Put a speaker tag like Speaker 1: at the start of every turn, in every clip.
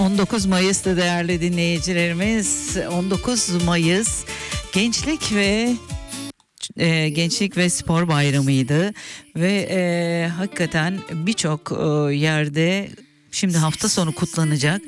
Speaker 1: 19 Mayıs'ta değerli dinleyicilerimiz. 19 Mayıs Gençlik ve Spor Bayramı'ydı ve hakikaten birçok yerde şimdi hafta sonu kutlanacak.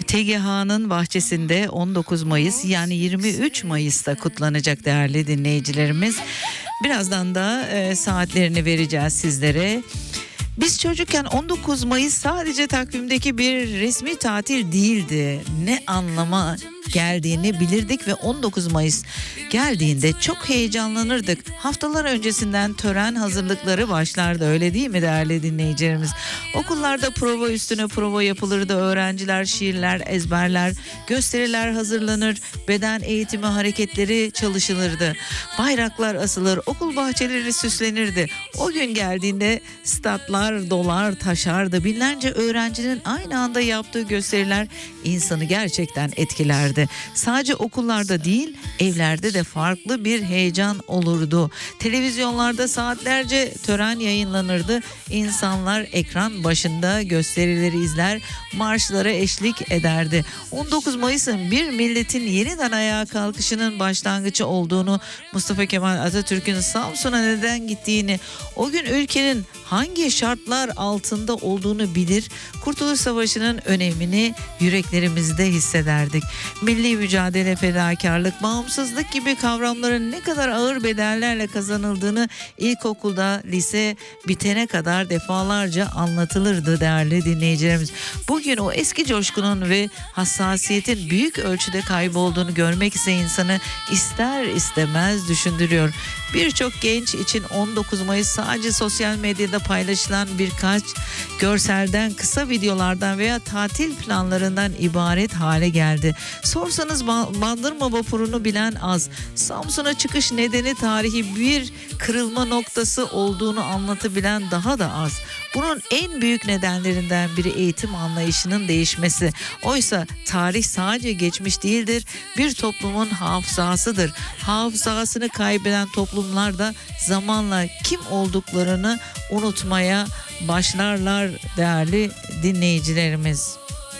Speaker 1: TGH'nın bahçesinde 19 Mayıs yani 23 Mayıs'ta kutlanacak değerli dinleyicilerimiz. Birazdan da saatlerini vereceğiz sizlere. Biz çocukken 19 Mayıs sadece takvimdeki bir resmi tatil değildi. Ne anlama geldiğini bilirdik ve 19 Mayıs geldiğinde çok heyecanlanırdık. Haftalar öncesinden tören hazırlıkları başlardı, öyle değil mi değerli dinleyicilerimiz? Okullarda prova üstüne prova yapılırdı. Öğrenciler şiirler ezberler, gösteriler hazırlanır, beden eğitimi hareketleri çalışılırdı. Bayraklar asılır, okul bahçeleri süslenirdi. O gün geldiğinde statlar dolar taşardı. Binlerce öğrencinin aynı anda yaptığı gösteriler insanı gerçekten etkilerdi. Sadece okullarda değil, evlerde de farklı bir heyecan olurdu. Televizyonlarda saatlerce tören yayınlanırdı. İnsanlar ekran başında gösterileri izler, marşlara eşlik ederdi. 19 Mayıs'ın bir milletin yeniden ayağa kalkışının başlangıcı olduğunu, Mustafa Kemal Atatürk'ün Samsun'a neden gittiğini, o gün ülkenin hangi şartlar altında olduğunu bilir, Kurtuluş Savaşı'nın önemini yüreklerimizde hissederdik. Milli mücadele, fedakarlık, bağımsızlık gibi kavramların ne kadar ağır bedellerle kazanıldığını ilkokulda, lise bitene kadar defalarca anlatılırdı değerli dinleyicilerimiz. Bugün o eski coşkunun ve hassasiyetin büyük ölçüde kaybolduğunu görmek ise insanı ister istemez düşündürüyor. Birçok genç için 19 Mayıs sadece sosyal medyada paylaşılan birkaç görselden, kısa videolardan veya tatil planlarından ibaret hale geldi. Sorsanız Bandırma vapurunu bilen az. Samsun'a çıkış nedeni tarihi bir kırılma noktası olduğunu anlatabilen daha da az. Bunun en büyük nedenlerinden biri eğitim anlayışının değişmesi. Oysa tarih sadece geçmiş değildir, bir toplumun hafızasıdır. Hafızasını kaybeden toplumlar da zamanla kim olduklarını unutmaya başlarlar değerli dinleyicilerimiz.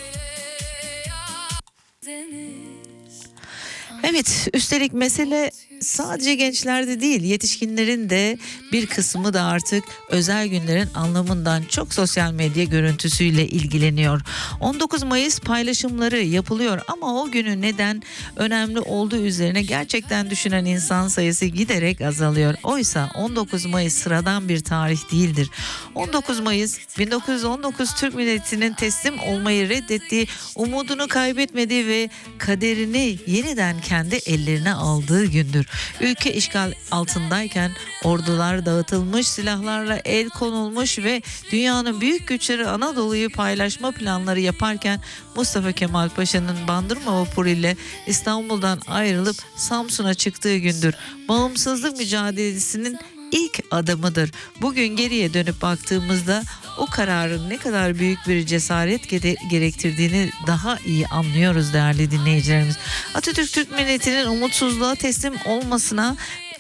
Speaker 1: Evet, üstelik mesele sadece gençlerde değil, yetişkinlerin de bir kısmı da artık özel günlerin anlamından çok sosyal medya görüntüsüyle ilgileniyor. 19 Mayıs paylaşımları yapılıyor ama o günün neden önemli olduğu üzerine gerçekten düşünen insan sayısı giderek azalıyor. Oysa 19 Mayıs sıradan bir tarih değildir. 19 Mayıs 1919 Türk milletinin teslim olmayı reddettiği, umudunu kaybetmediği ve kaderini yeniden kendi ellerine aldığı gündür. Ülke işgal altındayken ordular dağıtılmış, silahlarla el konulmuş ve dünyanın büyük güçleri Anadolu'yu paylaşma planları yaparken Mustafa Kemal Paşa'nın Bandırma vapuru ile İstanbul'dan ayrılıp Samsun'a çıktığı gündür. Bağımsızlık mücadelesinin ilk adımıdır. Bugün geriye dönüp baktığımızda o kararın ne kadar büyük bir cesaret gerektirdiğini daha iyi anlıyoruz değerli dinleyicilerimiz. Atatürk Türk milletinin umutsuzluğa teslim olmasını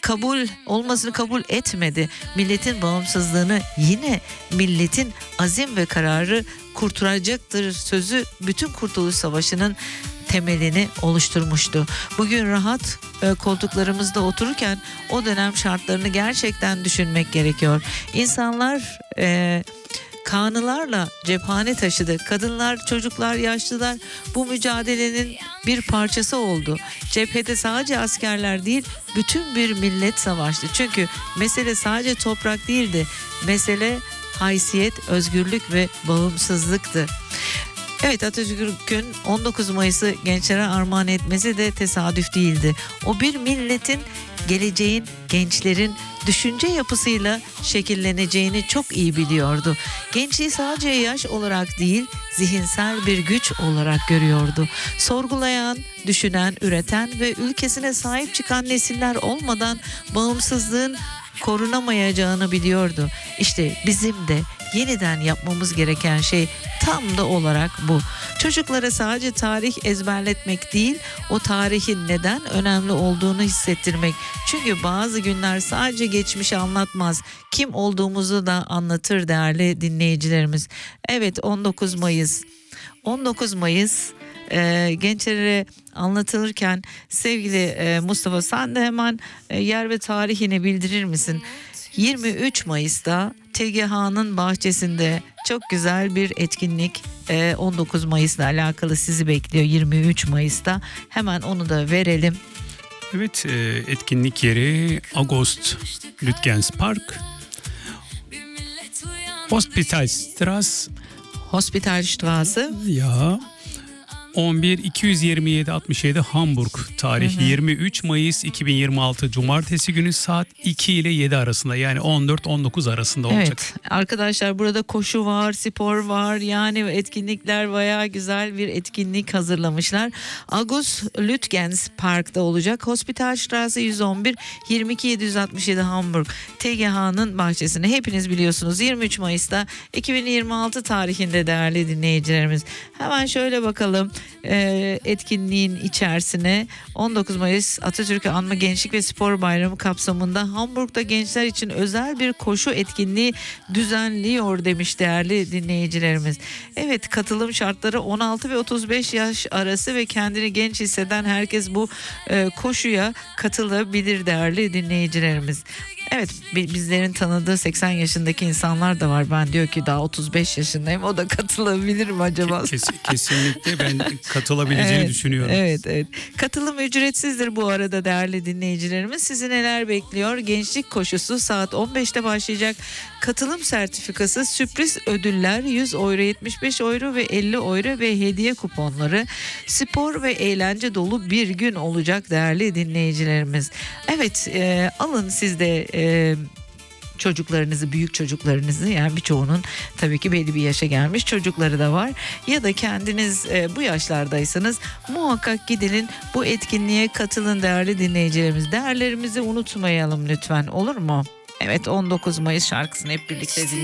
Speaker 1: kabul etmedi. Milletin bağımsızlığını yine milletin azim ve kararı kurtaracaktır sözü bütün Kurtuluş Savaşı'nın temelini oluşturmuştu. Bugün rahat koltuklarımızda otururken o dönem şartlarını gerçekten düşünmek gerekiyor. İnsanlar kanılarla cephane taşıdı. Kadınlar, çocuklar, yaşlılar bu mücadelenin bir parçası oldu. Cephede sadece askerler değil, bütün bir millet savaştı. Çünkü mesele sadece toprak değildi. Mesele haysiyet, özgürlük ve bağımsızlıktı. Evet, Atatürk'ün 19 Mayıs'ı gençlere armağan etmesi de tesadüf değildi. O bir milletin, geleceğin, gençlerin düşünce yapısıyla şekilleneceğini çok iyi biliyordu. Gençliği sadece yaş olarak değil, zihinsel bir güç olarak görüyordu. Sorgulayan, düşünen, üreten ve ülkesine sahip çıkan nesiller olmadan bağımsızlığın korunamayacağını biliyordu. İşte bizim de yeniden yapmamız gereken şey tam da olarak bu. Çocuklara sadece tarih ezberletmek değil, o tarihin neden önemli olduğunu hissettirmek. Çünkü bazı günler sadece geçmişi anlatmaz, kim olduğumuzu da anlatır değerli dinleyicilerimiz. Evet, 19 Mayıs. 19 Mayıs gençlere anlatılırken sevgili Mustafa, sen de hemen yer ve tarihini bildirir misin? 23 Mayıs'ta TGH'nın bahçesinde çok güzel bir etkinlik 19 Mayıs'la alakalı sizi bekliyor 23 Mayıs'ta. Hemen onu da verelim.
Speaker 2: Evet, etkinlik yeri August Lütgens Park, Hospitalstraße,
Speaker 1: Hospitalstraße.
Speaker 2: ya 11 227 67 Hamburg, tarih 23 Mayıs 2026 Cumartesi günü saat 2 ile 7 arasında, yani 14-19 arasında olacak.
Speaker 1: Evet arkadaşlar, burada koşu var, spor var, yani etkinlikler, bayağı güzel bir etkinlik hazırlamışlar. August Lütgens Park'ta olacak. Hospitalstraße 111 22 767 Hamburg, TGH'nın bahçesinde. Hepiniz biliyorsunuz 23 Mayıs'ta 2026 tarihinde değerli dinleyicilerimiz. Hemen şöyle bakalım etkinliğin içerisine. 19 Mayıs Atatürk'ü Anma Gençlik ve Spor Bayramı kapsamında Hamburg'da gençler için özel bir koşu etkinliği düzenliyor demiş değerli dinleyicilerimiz. Evet, katılım şartları 16 ve 35 yaş arası ve kendini genç hisseden herkes bu koşuya katılabilir değerli dinleyicilerimiz. Evet, bizlerin tanıdığı 80 yaşındaki insanlar da var. Ben diyor ki daha 35 yaşındayım, o da katılabilir mi acaba?
Speaker 2: Kesinlikle ben katılabileceğini düşünüyorum.
Speaker 1: Evet. Katılım ücretsizdir bu arada değerli dinleyicilerimiz. Sizi neler bekliyor? Gençlik koşusu saat 15'te başlayacak. Katılım sertifikası, sürpriz ödüller 100 euro, 75 euro ve 50 euro ve hediye kuponları. Spor ve eğlence dolu bir gün olacak değerli dinleyicilerimiz. Evet, alın siz de çocuklarınızı, büyük çocuklarınızı, yani birçoğunun tabii ki belli bir yaşa gelmiş çocukları da var. Ya da kendiniz bu yaşlardaysanız muhakkak gidin, bu etkinliğe katılın değerli dinleyicilerimiz. Değerlerimizi unutmayalım lütfen, olur mu? Evet, 19 Mayıs şarkısını hep birlikte dinleyelim.